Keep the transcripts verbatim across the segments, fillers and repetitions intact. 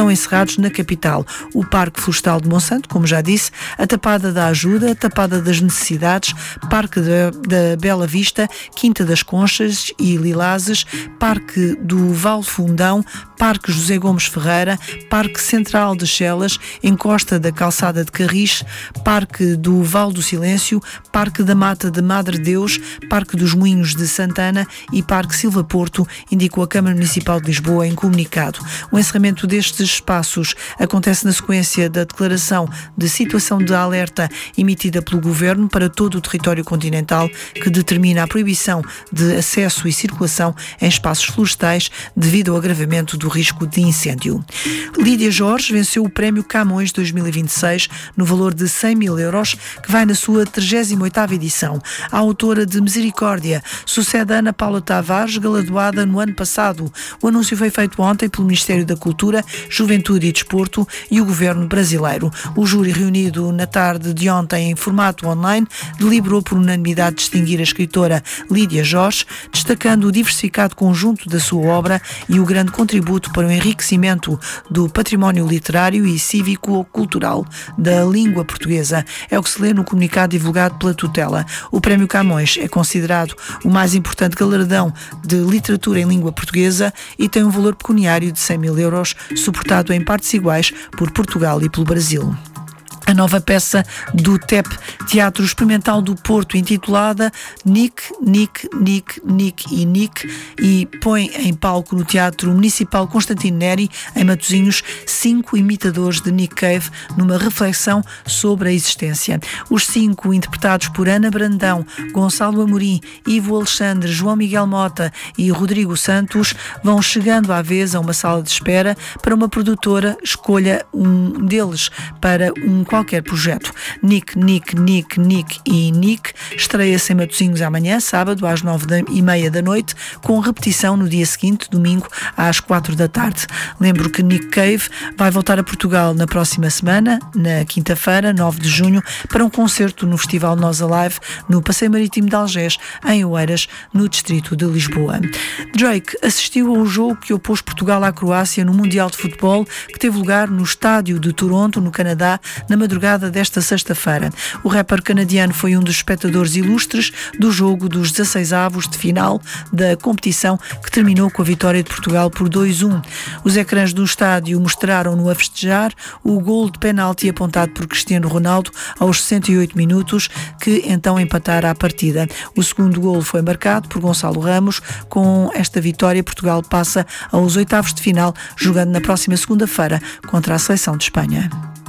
estão encerrados na capital. O Parque Florestal de Monsanto, como já disse, a Tapada da Ajuda, a Tapada das Necessidades, Parque da, da Bela Vista, Quinta das Conchas e Lilazes, Parque do Val Fundão, Parque José Gomes Ferreira, Parque Central de Chelas, Encosta da Calçada de Carris, Parque do Val do Silêncio, Parque da Mata de Madre Deus, Parque dos Moinhos de Santana e Parque Silva Porto, indicou a Câmara Municipal de Lisboa em comunicado. O encerramento destes espaços acontece na sequência da declaração de situação de alerta emitida pelo Governo para todo o território continental, que determina a proibição de acesso e circulação em espaços florestais devido ao agravamento do risco de incêndio. Lídia Jorge venceu o Prémio Camões dois mil e vinte e seis no valor de cem mil euros, que vai na sua trigésima oitava edição. A autora de Misericórdia sucede a Ana Paula Tavares, galardoada no ano passado. O anúncio foi feito ontem pelo Ministério da Cultura, Juventude e Desporto e o Governo brasileiro. O júri, reunido na tarde de ontem em formato online, deliberou por unanimidade distinguir a escritora Lídia Jorge, destacando o diversificado conjunto da sua obra e o grande contributo para o enriquecimento do património literário e cívico-cultural da língua portuguesa. É o que se lê no comunicado divulgado pela tutela. O Prémio Camões é considerado o mais importante galardão de literatura em língua portuguesa e tem um valor pecuniário de cem mil euros, suportado em partes iguais por Portugal e pelo Brasil. A nova peça do T E P, Teatro Experimental do Porto, intitulada Nick, Nick, Nick, Nick e Nick, e põe em palco no Teatro Municipal Constantino Neri, em Matosinhos, cinco imitadores de Nick Cave, numa reflexão sobre a existência. Os cinco, interpretados por Ana Brandão, Gonçalo Amorim, Ivo Alexandre, João Miguel Mota e Rodrigo Santos, vão chegando à vez a uma sala de espera para uma produtora escolha um deles para um qualquer projeto. Nick, Nick, Nick, Nick e Nick estreia-se em Matosinhos amanhã, sábado, às nove e meia da noite, com repetição no dia seguinte, domingo, às quatro da tarde. Lembro que Nick Cave vai voltar a Portugal na próxima semana, na quinta-feira, nove de junho, para um concerto no Festival Nós Alive, no Passeio Marítimo de Algés, em Oeiras, no distrito de Lisboa. Drake assistiu ao jogo que opôs Portugal à Croácia no Mundial de Futebol, que teve lugar no estádio de Toronto, no Canadá, na madrugada desta sexta-feira. O rapper canadiano foi um dos espectadores ilustres do jogo dos dezasseis avos de final da competição, que terminou com a vitória de Portugal por dois a um. Os ecrãs do estádio mostraram-no a festejar o gol de penalti apontado por Cristiano Ronaldo aos sessenta e oito minutos, que então empatara a partida. O segundo gol foi marcado por Gonçalo Ramos. Com esta vitória, Portugal passa aos oitavos de final, jogando na próxima segunda-feira contra a seleção de Espanha.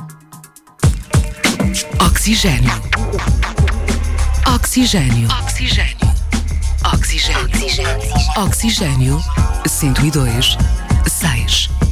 Oxigênio. Oxigênio. Oxigênio. Oxigênio. Oxigênio. Oxigênio. cento e dois, seis.